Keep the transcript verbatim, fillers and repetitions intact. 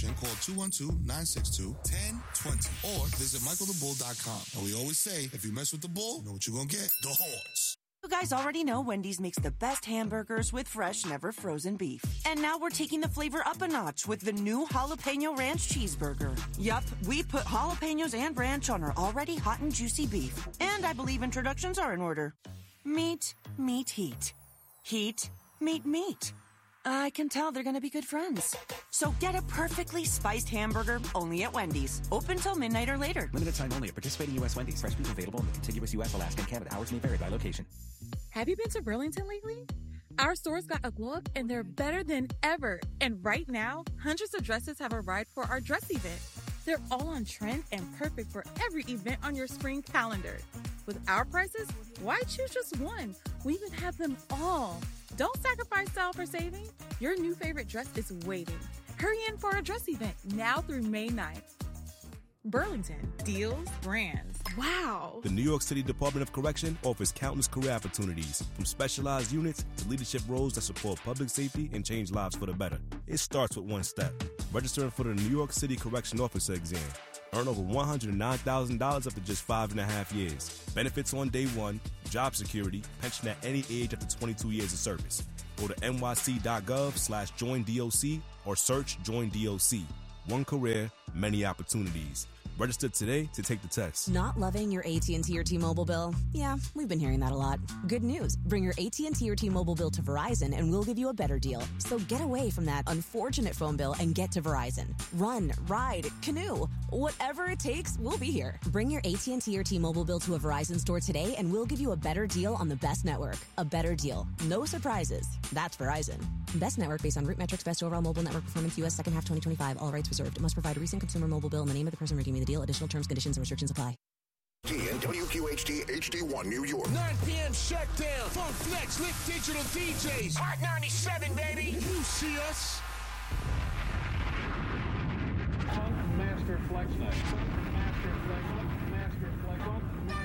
Call two one two, nine six two, one zero two zero or visit michael the bull dot com. And we always say, if you mess with the bull, you know what you're going to get. The horns. You guys already know Wendy's makes the best hamburgers with fresh, never frozen beef. And now we're taking the flavor up a notch with the new Jalapeno Ranch Cheeseburger. Yup, we put jalapenos and ranch on our already hot and juicy beef. And I believe introductions are in order. Meat, meat, heat. Heat, meat, meat. I can tell they're going to be good friends. So get a perfectly spiced hamburger only at Wendy's. Open till midnight or later. Limited time only at participating U S Wendy's. Fresh beef available in the contiguous U S, Alaska, and Canada. Hours may vary by location. Have you been to Burlington lately? Our stores got a glow up and they're better than ever. And right now, hundreds of dresses have arrived for our dress event. They're all on trend and perfect for every event on your spring calendar. With our prices, why choose just one? We even have them all. Don't sacrifice style for saving. Your new favorite dress is waiting. Hurry in for our dress event now through May ninth. Burlington, deals, brands. Wow. The New York City Department of Correction offers countless career opportunities, from specialized units to leadership roles that support public safety and change lives for the better. It starts with one step: registering for the New York City Correction Officer exam. Earn over one hundred nine thousand dollars after just five and a half years. Benefits on day one, job security, pension at any age after twenty-two years of service. Go to nyc.gov slash join DOC or search Join D O C. One career, many opportunities. Register today to take the test. Not loving your A T and T or T-Mobile bill? Yeah, we've been hearing that a lot. Good news. Bring your A T and T or T-Mobile bill to Verizon and we'll give you a better deal. So get away from that unfortunate phone bill and get to Verizon. Run, ride, canoe. Whatever it takes, we'll be here. Bring your A T and T or T-Mobile bill to a Verizon store today and we'll give you a better deal on the best network. A better deal. No surprises. That's Verizon. Best network based on root metrics, best overall mobile network performance, U S second half twenty twenty-five. All rights reserved. Must provide a recent consumer mobile bill and the name of the person redeeming the deal. Additional terms, conditions, and restrictions apply. T and W Q H T H D one New York. nine p.m. shutdown. Funk Flex, Lit Digital D Js. Hot ninety-seven, baby. You see us. Funk Master Flex Night. Funk Master Flex. Funk Master Flex. Funk